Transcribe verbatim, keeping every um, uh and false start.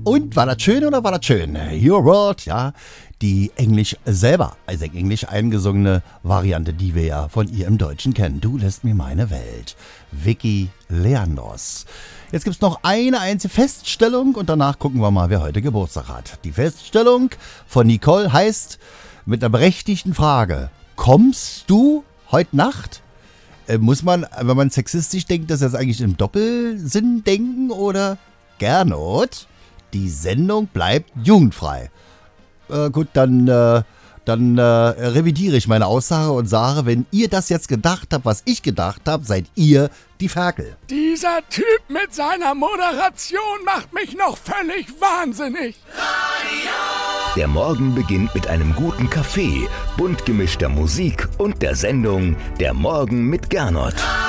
Und war das schön oder war das schön? Your World, ja, die Englisch selber, also Englisch eingesungene Variante, die wir ja von ihr im Deutschen kennen. Du lässt mir meine Welt. Vicky Leandros. Jetzt gibt es noch eine einzige Feststellung und danach gucken wir mal, wer heute Geburtstag hat. Die Feststellung von Nicole heißt mit einer berechtigten Frage: Kommst du heute Nacht? Äh, muss man, wenn man sexistisch denkt, das jetzt eigentlich im Doppelsinn denken oder Gernot? Die Sendung bleibt jugendfrei. Äh, gut, dann, äh, dann äh, revidiere ich meine Aussage und sage, wenn ihr das jetzt gedacht habt, was ich gedacht habe, seid ihr die Ferkel. Dieser Typ mit seiner Moderation macht mich noch völlig wahnsinnig. Der Morgen beginnt mit einem guten Kaffee, bunt gemischter Musik und der Sendung Der Morgen mit Gernot.